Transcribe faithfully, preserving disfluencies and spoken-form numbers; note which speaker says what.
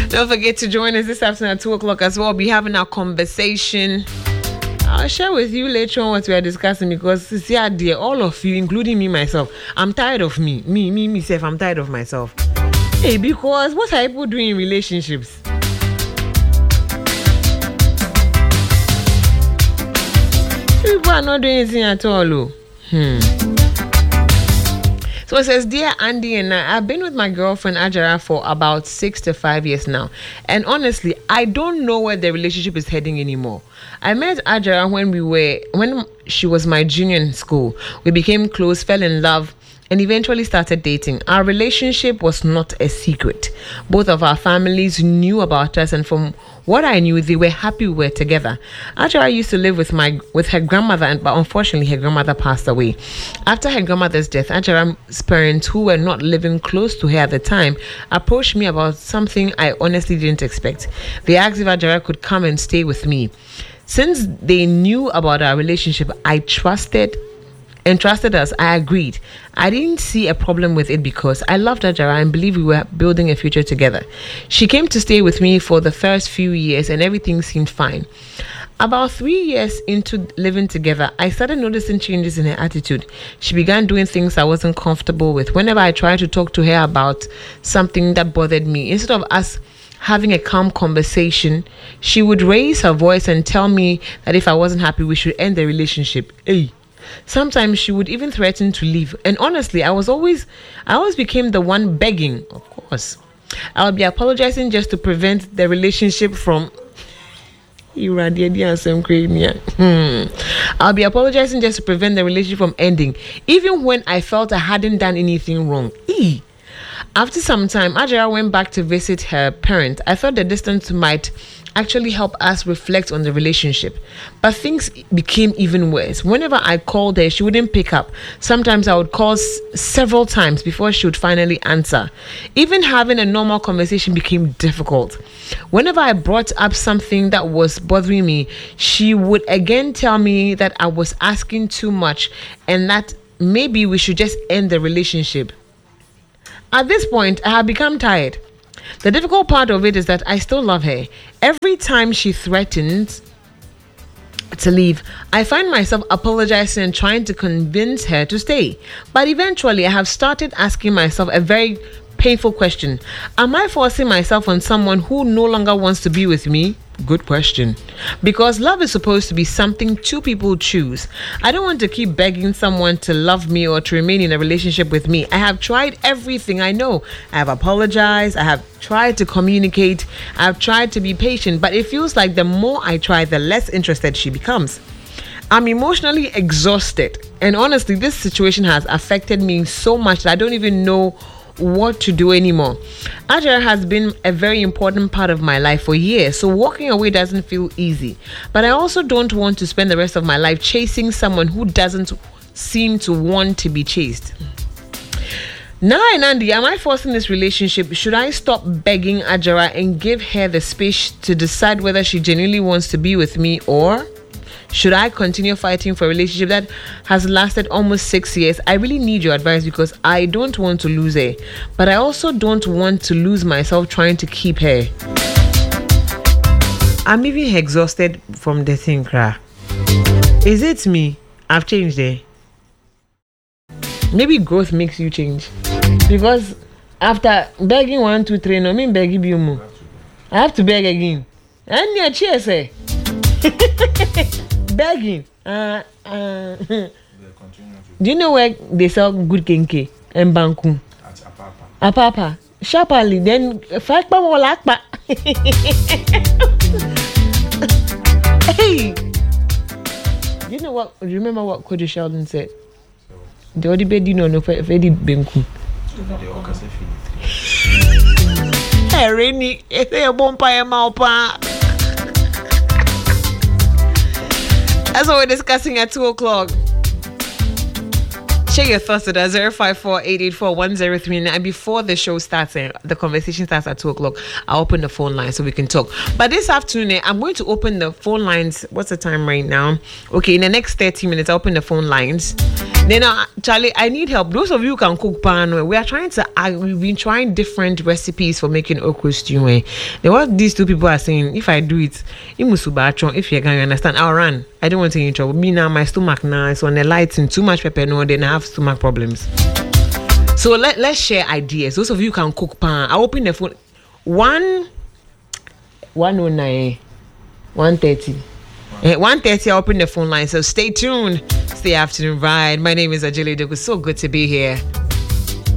Speaker 1: Don't forget to join us this afternoon at two o'clock as well. We'll be having our conversation. I'll share with you later on what we are discussing because see, dear, all of you, including me myself, I'm tired of me. Me, me, myself, I'm tired of myself. Hey, because what are people doing in relationships? People are not doing anything at all. Oh. Hmm. So it says, Dear Andy and I, I've been with my girlfriend Ajara for about six to five years now. And honestly, I don't know where the relationship is heading anymore. I met Ajara when we were, when she was my junior in school. We became close, fell in love, and eventually started dating. Our relationship was not a secret. Both of our families knew about us, and from what I knew, they were happy we were together. Actually, I used to live with my with her grandmother, and but unfortunately, her grandmother passed away. After her grandmother's death, Ajara's parents, who were not living close to her at the time, approached me about something I honestly didn't expect. They asked if Ajara could come and stay with me. Since they knew about our relationship, I trusted and trusted us. I agreed. I didn't see a problem with it because I loved Ajara and believed we were building a future together. She came to stay with me for the first few years and everything seemed fine. About three years into living together, I started noticing changes in her attitude. She began doing things I wasn't comfortable with. Whenever I tried to talk to her about something that bothered me, instead of us having a calm conversation, she would raise her voice and tell me that if I wasn't happy, we should end the relationship. Hey. Sometimes she would even threaten to leave. And honestly, I was always, I always became the one begging, of course. I would be apologizing just to prevent the relationship from... Hmm. I'll be apologizing just to prevent the relationship from ending, even when I felt I hadn't done anything wrong. E. After some time, Ajara went back to visit her parents. I thought the distance might actually help us reflect on the relationship. But things became even worse. Whenever I called her, she wouldn't pick up. Sometimes I would call s- several times before she would finally answer. Even having a normal conversation became difficult. Whenever I brought up something that was bothering me, she would again tell me that I was asking too much and that maybe we should just end the relationship. At this point, I had become tired. The difficult part of it is that I still love her. Every time she threatens to leave, I find myself apologizing and trying to convince her to stay. But eventually, I have started asking myself a very painful question. Am I forcing myself on someone who no longer wants to be with me? Good question. Because love is supposed to be something two people choose. I don't want to keep begging someone to love me or to remain in a relationship with me. I have tried everything I know. I have apologized. I have tried to communicate. I have tried to be patient. But it feels like the more I try, the less interested she becomes. I'm emotionally exhausted. And honestly, this situation has affected me so much that I don't even know what to do anymore. Ajara has been a very important part of my life for years, so walking away doesn't feel easy. But I also don't want to spend the rest of my life chasing someone who doesn't seem to want to be chased. Now, and Andy, am I forcing this relationship? Should I stop begging Ajara and give her the space to decide whether she genuinely wants to be with me, or should I continue fighting for a relationship that has lasted almost six years? I really need your advice because I don't want to lose her, but I also don't want to lose myself trying to keep her. I'm even exhausted from the thing, Kra. Is it me? I've changed her. Maybe growth makes you change. Because after begging one, two, three, no, I mean begging you more. I have to beg again. And your cheers, eh? Begging. Uh, uh, do you know where they sell good kenke and banku?
Speaker 2: At Apapa.
Speaker 1: Apapa. Sharply, then five pa more like pa. Hey, you know what? Remember what Cody Sheldon said?
Speaker 2: So,
Speaker 1: the only bed you know no for Eddie Benku.
Speaker 2: the Okase
Speaker 1: Hey, Rainy, it's a bomb pie malpa. That's what we're discussing at two o'clock. Share your thoughts with us, zero five four, eight eight four, one zero three nine. And before the show starts, uh, the conversation starts at two o'clock, I'll open the phone line so we can talk. But this afternoon, uh, I'm going to open the phone lines. What's the time right now? Okay, in the next thirty minutes, I'll open the phone lines. Then, uh, Charlie, I need help. Those of you who can cook pan, we are trying to. Uh, we've been trying different recipes for making okra stew. Eh. Then what these two people are saying, if I do it, if you can understand, I'll run. I don't want to get in trouble. Me now, my stomach now is on the lights and too much pepper. No, then I have stomach problems. So let let's share ideas. Those of you who can cook pan, I open the phone. One, one oh nine, one thirty. At one thirty, I open the phone line. So stay tuned. Stay afternoon ride. My name is Ajele Doku. So good to be here.